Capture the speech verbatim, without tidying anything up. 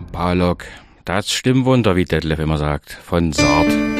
Prolog, das Stimmwunder, wie Detlef immer sagt, von Sardt.